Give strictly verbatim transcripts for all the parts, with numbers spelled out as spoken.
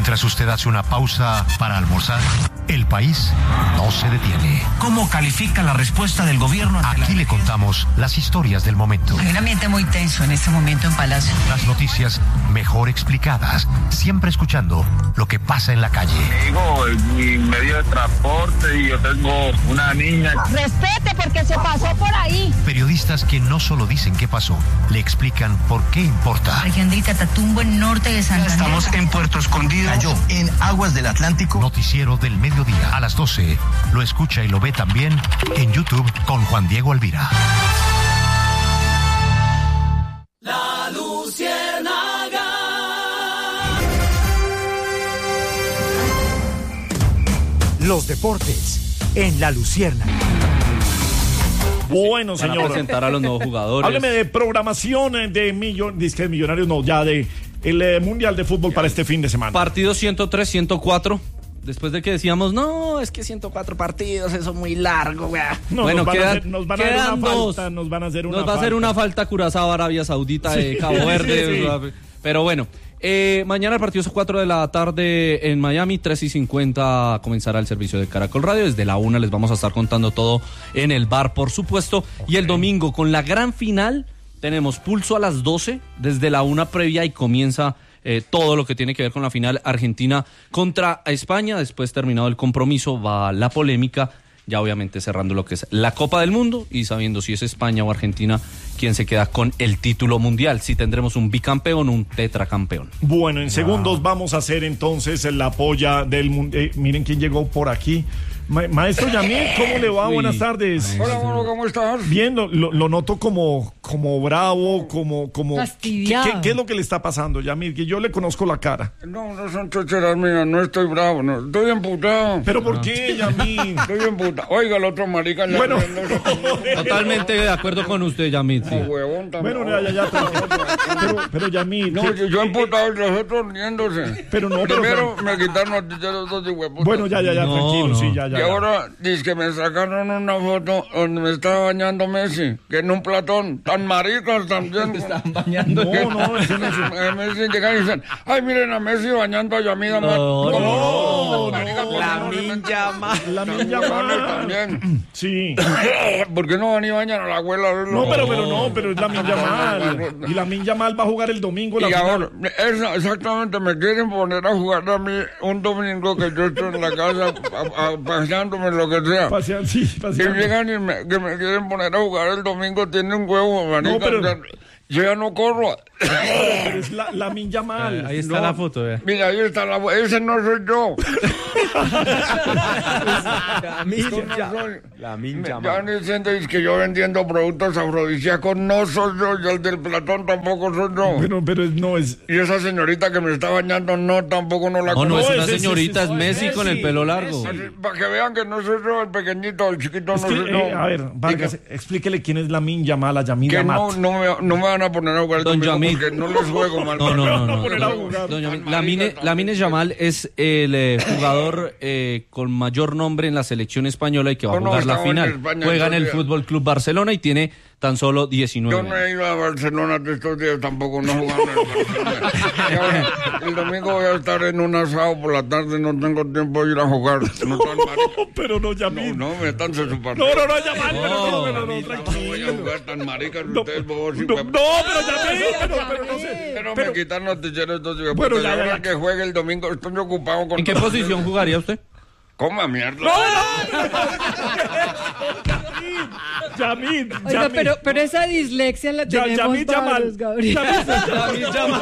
Mientras usted hace una pausa para almorzar, el país no se detiene. ¿Cómo califica la respuesta del gobierno? Aquí le contamos las historias del momento. Hay un ambiente muy tenso en este momento en Palacio. Las noticias mejor explicadas, siempre escuchando lo que pasa en la calle. Digo, mi medio de transporte y yo tengo una niña. Respete porque se pasó por ahí. Periodistas que no solo dicen qué pasó, le explican por qué importa. Región del Catatumbo, en norte de Santander. Estamos en Puerto Escondido. Cayó en aguas del Atlántico. Noticiero del mediodía a las doce. Lo escucha y lo ve también en YouTube con Juan Diego Alvira. La Luciérnaga. Los deportes en La Luciérnaga. Bueno, Van señor. a presentar a los nuevos jugadores. Hábleme de programación de millon, disque de millonarios, no, ya de el eh, Mundial de Fútbol para este fin de semana. Partido ciento tres, ciento cuatro. Después de que decíamos, no, es que ciento cuatro partidos, eso es muy largo, weá. No, bueno, nos van quedan, a hacer, nos van a hacer quedan una dos. falta, nos van a hacer una Nos va a falta. hacer una falta Curazao, Arabia Saudita, Sí. de Cabo Verde. Sí, sí. Pero bueno, eh, mañana el partido es a cuatro de la tarde en Miami, tres y cincuenta comenzará el servicio de Caracol Radio. Desde la una les vamos a estar contando todo en el bar, por supuesto. Okay. Y el domingo, con la gran final, tenemos pulso a las doce, desde la una previa y comienza eh, todo lo que tiene que ver con la final Argentina contra España. Después, terminado el compromiso, va la polémica, ya obviamente cerrando lo que es la Copa del Mundo y sabiendo si es España o Argentina quien se queda con el título mundial, si tendremos un bicampeón o un tetracampeón. Bueno, en wow. segundos Ah. vamos a hacer entonces la polla del mundo. Eh, miren quién llegó por aquí. Ma- Maestro Yamil, ¿cómo le va? Uy, Buenas tardes. Hola, bueno, ¿cómo estás? Bien, lo, lo, lo noto como, como bravo, como... como Fastidiado. ¿qué, qué, ¿Qué es lo que le está pasando, Yamil? Que yo le conozco la cara. No, no son chocheras mías, no estoy bravo, no, estoy emputado. ¿Pero por qué, Yamil? Estoy emputado. Oiga, el otro marica... ya Bueno. riéndose. Totalmente de acuerdo con usted, Yamil. Sí. Ah, huevón, también. Bueno, ya, ya, ya. Pero, pero, pero Yamil... No, ¿qué- yo, yo emputado y los otros riéndose. Pero no, pero- Primero me quitaron los ticheros dos de hueputas. Bueno, ya, ya, ya, No, tranquilo, no. sí, ya, ya. Y ya. ahora dice que me sacaron una foto donde me estaba bañando Messi, que en un platón, tan maricas también. Están bañando. No, no, ese no es... Eh, Messi llegan y dicen, ay, miren a Messi bañando a Yamil Amat. No, no, marica, no, ¿por la qué no le mincha meten- mal. La mincha También, mal. también. Sí. ¿Por qué no van y bañan a la abuela? No, pero, pero no, pero es la Minja Mal. Y la Minja Mal va a jugar el domingo. La Y final. ahora, eso, exactamente, me quieren poner a jugar a mí un domingo que yo estoy en la casa a- a- paseándome, lo que sea. Pasean, sí, Y pasean. llegan y me, que me quieren poner a jugar el domingo, tiene un huevo, manica. No, pero- o sea, yo ya no corro. Pero es la, la Minja Mal. Ahí está No. la foto, vea. Mira, ahí está la... Ese no soy yo. La Esto no mincha. soy. La Me- mincha. Ya van diciendo es que yo vendiendo productos afrodisíacos, no soy yo, y el del Platón tampoco soy yo. Bueno, pero es- no es. Y esa señorita que me está bañando, no, tampoco no la No, no conozco. es una ese sí, señorita, sí, es sí, Messi Messi, con el pelo largo. Messi. Para que vean que no soy yo, el pequeñito, el chiquito Es no que, soy yo. eh, a ver, Vargas, Y que- explíquele quién es la Minja Mal, la Yamil que Amat. no, no, me, no me van a poner a jugar el Don domingo Yamil. porque no les juego mal. No, no, no. No no, poner no, a no. jugar. Don Yamil, Tan Lamine, marica, Lamine tan Yamal es el eh, jugador eh, con mayor nombre en la selección española y que va a No, no, jugar la estaba en final. España Juega en el estos días. Fútbol Club Barcelona y tiene tan solo diecinueve Yo no años. he ido a Barcelona de estos días tampoco, no jugando en el Barcelona. Y ahora, el domingo voy a estar en un asado por la tarde, no tengo tiempo de ir a jugar. No tan marica. Pero no, Yamil. No, no, métanse su partido. No, no, no, Yamal, pero no, No, pero no, No voy a tranquilo. jugar tan maricas No, ustedes, bobos y no, huevos. no, pero Yamil, pero, pero no sé. Pero, Pero- me quitan los ticheros estos días. Bueno, Bueno, ya, ya, ahora ya. que juegue el domingo, estoy ocupado con... ¿En qué todo. posición jugaría usted? Coma mierda. Yamil, Oiga, Yamil. pero, pero esa dislexia la Ya, tenemos Yamil Yamal. varios, Gabriel. Lamine Yamal.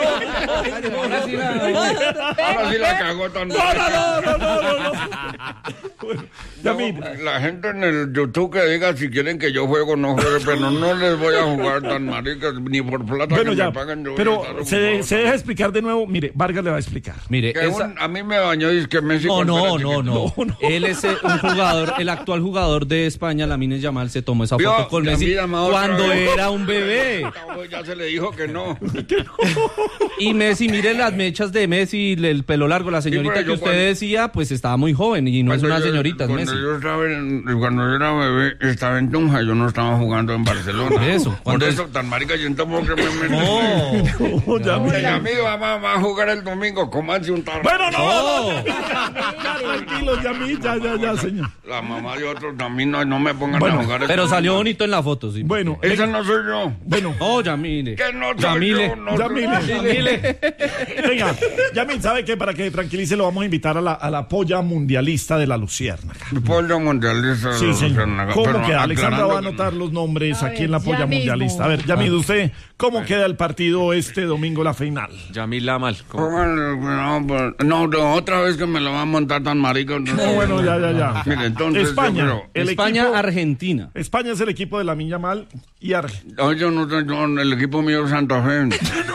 Ahora sí la cagó tan No, no, no, no, no, no, no. Bueno, Yamil. La gente en el YouTube que diga si quieren que yo juego o no juegue, pero no les voy a jugar tan maricas, ni por plata Bueno, que ya. me pagan. Yo voy a Pero estar se, ocupado. se deja explicar de nuevo. Mire, Vargas le va a explicar. Mire, Que esa- un- a mí me bañó y es que Messi... No, cuando no, era no, chiquito. no, No, no. Él es eh, un jugador, el actual jugador de España, Lamine Yamal, se tomó esa Vio, foto con ya Messi mira, ma, otra cuando vez. era un bebé. Ya se le dijo que no. Y Messi, mire las mechas de Messi, el pelo largo, la señorita pero que yo usted cuando- decía, pues estaba muy joven y no es Cuando una yo- señorita, es cuando Messi. Yo estaba en- cuando yo era bebé, estaba en Tunja, yo no estaba jugando en Barcelona. Por eso, Por cuando eso, tan marica, yo tampoco me metí. No. Oh, ya, Mi mira. amigo va, va- va a jugar el domingo, comanse un tarro. Bueno, no, No. no, ya, tranquilos, ya, mi- ya, ya, ya, señor. La mamá de otros también no, no me pongan Bueno, a jugar el Pero domingo. salió bonito en la foto, sí. Bueno, Ese no soy yo. bueno, No, Yamile. Que no soy Yamile. yo, no ya, soy mire, yo. Yamile. venga, Yamil, ¿sabe qué? Para que tranquilice, lo vamos a invitar a la, a la polla mundialista de la Luciérnaga. Pollo mundialista. Sí, de señor. Luciérnaga, ¿Cómo pero queda? Alexandra va a aclarando que- anotar los nombres A aquí ver, en la ya polla mismo. mundialista. A ver, Yamil, usted, ¿cómo queda el partido este domingo, la final? Yamil Lamal. ¿cómo? Póngale, No, pues, no, no, otra vez que me lo va a montar tan marica. No, bueno, ya, ya, ya. Mire, entonces, España, yo creo- el España, equipo- Argentina. España es el equipo de la Minya Mal y Argentina. No, yo no tengo el equipo mío es Santa Fe.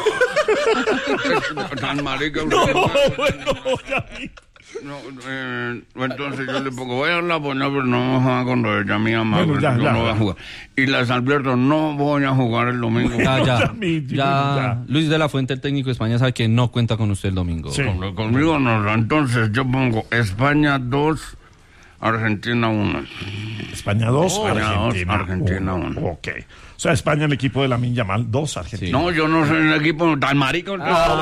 Tan marica. No, usted. bueno, Yamil. No, eh, entonces yo le pongo, voy a la poner, pero no vamos a jugar con lo de Yamil Amado, Bueno, ya, yo ya, no voy a ya. jugar. Y las Alberto, no voy a jugar el domingo. Ya, ya. Yamil, Ya, ya. Luis de la Fuente, el técnico de España, sabe que no cuenta con usted el domingo. Sí. Con- Conmigo no, entonces yo pongo España dos, Argentina uno. España dos, España dos, Argentina, Argentina uno. uno. Ok. O sea, España el equipo de la Minya Mal, dos, Argentina. No, yo no soy el equipo tan marica.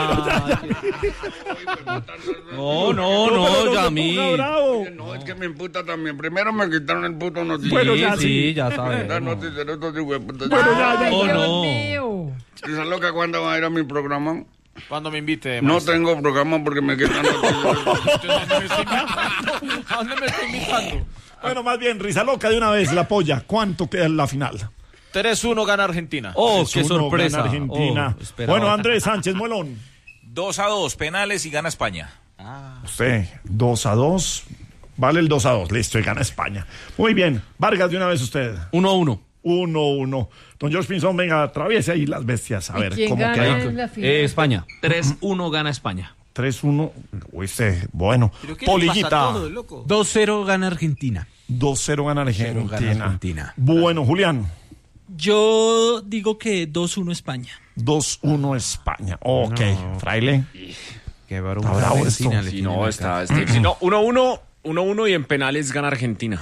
No, no, no, pero se Yamil. ponga bravo. No, es que me imputa también. Primero me quitaron el puto noticiero. Bueno, Sí, ya, sí, sí. ya sabe. La noticiero, estos hijos de puta. Bueno, ya, ya, Ay, Oh, Dios no. mío. ¿Esa loca cuándo va a ir a mi programa? Cuando me invite. No maestro. tengo programa porque me quitan noticiero. ¿Dónde me estoy invitando? ¿A dónde me estoy invitando? Bueno, más bien, Risa Loca de una vez, la polla. ¿Cuánto queda en la final? tres uno gana Argentina. Oh, tres qué uno, sorpresa. gana Argentina. Oh, esperaba. Bueno, Andrés Sánchez Muelón. dos a dos, penales y gana España. Usted, dos a dos. Vale el dos a dos. Listo, y gana España. Muy bien. Vargas, de una vez usted. uno uno. uno uno. Don George Pinzón, venga, atraviese ahí las bestias. A ¿Y ver quién cómo gana queda. en la final? Eh, España. tres uno gana España. tres uno. Uy, este, bueno. Polillita. dos cero gana Argentina. dos cero gana Argentina. gana Argentina. Bueno, Julián. Yo digo que dos uno España. dos uno España. Ok. Fraile. Qué varón. Está bravo Argentina esto. le Sí, tienen no, acá. está. está- sí, no, uno uno, uno uno y en penales gana Argentina.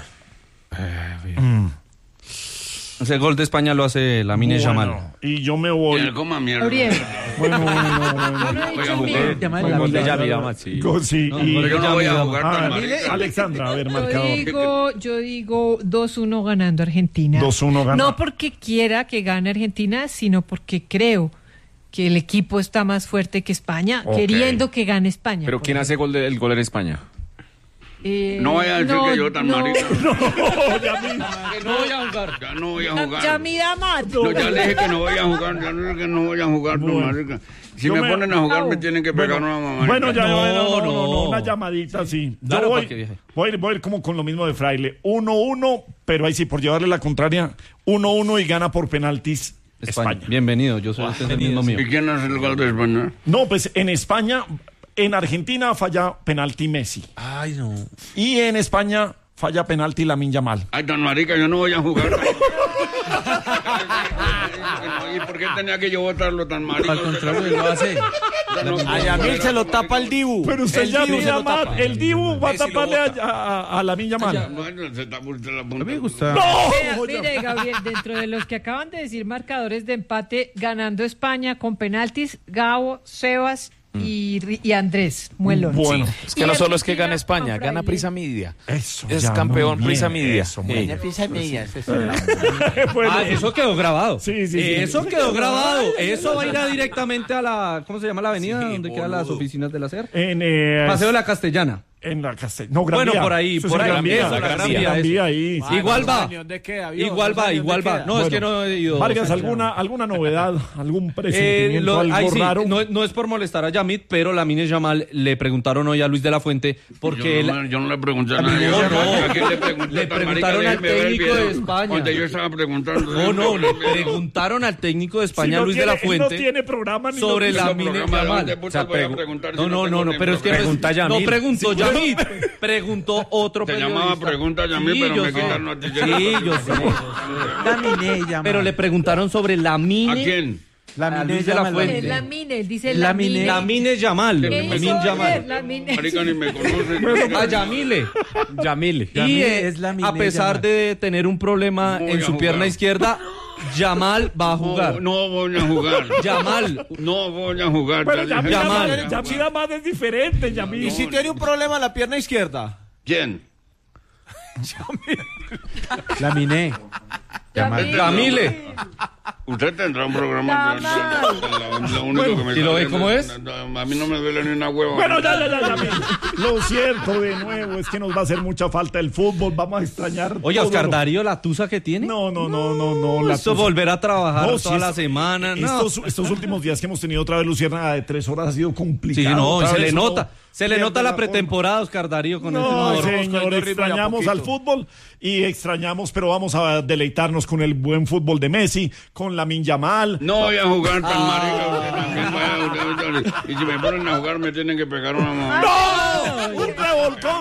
Ese gol de España lo hace Lamine Yamal. Bueno, y yo me voy. Que coma mierda. Uriel. Bueno, bueno, bueno. Yo no he Voy dicho a el jugar. mío. Yamal, Bueno, la- ya, ya, ya, mira, ya. Max, sí. Go- sí, No, y- pero Yo no voy a jugar Ah, tan marica. Alexandra, a ver, Yo marcador. digo, yo digo dos uno ganando Argentina. dos uno gana. No porque quiera que gane Argentina, sino porque creo que el equipo está más fuerte que España, Ok. queriendo que gane España. Pero por ¿quién hace gol de- el gol en España? Eh, No voy a decir que yo tan marica. No, Yamil. No voy a jugar. Ya no voy a Ya, jugar. ya mira mato. No, ya le dije que no voy a jugar, ya le dije que no voy a jugar, no, Bueno. marica. Si Yo me, me- ponen a jugar, No. me tienen que pegar una mamá. Bueno, ya, No, bueno, no, no, no, no. una llamadita así. Yo Claro, voy, porque viaje. voy, a ir- voy a ir como con lo mismo de Fraile. uno uno, pero ahí sí, por llevarle la contraria, uno uno y gana por penaltis España. España. Bienvenido, yo soy este es el mismo mío. ¿Y quién hace el gol de España? No, pues en España, en Argentina falla penalti Messi. Ay, no. Y en España falla penalti Lamine Yamal. Ay, tan marica, yo no voy a jugar. ¿Y por qué tenía que yo votarlo tan marica? Al contrario, él lo hace. A Yamil se lo tapa el Dibu. Pero usted El ya Dibu se mira lo mal, tapa. el Dibu va a Messi lo taparle a, bota. a, a Lamine Yamal. Bueno, se tapa usted la punta. A mí me gusta. Vea, mire, Gabriel, dentro de los que acaban de decir marcadores de empate, ganando España con penaltis, Gabo, Sebas y, Ri- y Andrés Muelón. Bueno. Es que no solo es que gana España, gana Prisa Media. Eso, Es ya, campeón muy bien, Prisa Media. eso, muy Ey. bien. Ah, Bueno, eso quedó grabado. Sí, sí, sí. Eso quedó grabado. Eso va a ir a directamente a la, ¿cómo se llama la avenida? donde quedan las oficinas de la S E R. en, eh, Paseo de la Castellana. en la Castell- no, Gran Bueno, Vía. por ahí, Eso por es ahí, Gran Vía, eso, la Gran Gran Vía, Vía, eso. ahí. sí. Igual va. ¿Dónde queda, viejo? Igual va, igual va. No, es que no he ido. Vargas, ¿alguna, ¿alguna novedad, algún Eh, presentimiento, lo- algo ay, sí, raro? no, no es por molestar a Yamit, pero Lamine Yamal le preguntaron hoy a Luis de la Fuente porque yo, él- no, yo no le pregunté a A mí nadie. no, no. ¿A quién le pregunté? Le Tan preguntaron marica, al déjeme ver el técnico video de España. Donde yo estaba preguntando. No, no, le Déjeme ver. preguntaron al técnico de Si España, no Luis tiene- de la él Fuente, no tiene programa ni sobre noticias. Lamine programa, ¿de Yamal. dónde O sea, putas voy a pregu- preguntar si no, no no, tengo no, no, ni pero es que programa? no, no preguntó Si Yamil. David, preguntó otro Te periodista. llamaba pregunta a mí, Sí, pero yo me sé. quitaron a ti. Sí, yo sé. Lamine llama. Pero le preguntaron sobre Lamine. ¿A quién? A Lamine Luis de la llama. Fuente. Es Lamine, él dice Lamine. Lamine. Lamine Yamal. ¿Qué Lamine hizo Yamal. ayer, Lamine? Marica, ni me conoce. A Yamile. Yamile. Y Lamine eh, es Lamine a pesar Yamal. de tener un problema Voy en a su jugar. pierna izquierda, Yamal va a No, jugar. no voy a jugar. Yamal. No voy a jugar. Pero ya dije. Yamil Yamal. Amad- Yamil Amad es diferente, Yamil. ¿Y si tiene un problema en la pierna izquierda? ¿Quién? Lamine. Lamine. Yamile. Usted tendrá un programa. de- de- de- Lo único que me ¿y lo ve sale- cómo es? A mí no me duele ni una hueva. Bueno, ya, ya, ya, Yamil. Lo cierto de nuevo es que nos va a hacer mucha falta el fútbol. Vamos a extrañar. Oye, todo Oscar lo- Darío, la tusa que tiene. No, no, no, no, no. la Esto tusa. volver a trabajar No, toda sí, la es- semana. No. Estos, estos últimos días que hemos tenido otra vez Luciérnaga de tres horas ha sido complicado. Sí, no, y Otra se vez le uno nota. Se le pierde nota la forma. pretemporada, Oscar Darío, con No, el jugador. señor, extrañamos al fútbol y extrañamos, pero vamos a deleitarnos con el buen fútbol de Messi, con Lamine Yamal. No voy a jugar tan Ah. marica. Usted también vaya, usted- usted- Y si me ponen a jugar me tienen que pegar una mamá. ¡No! ¡Un revolcón!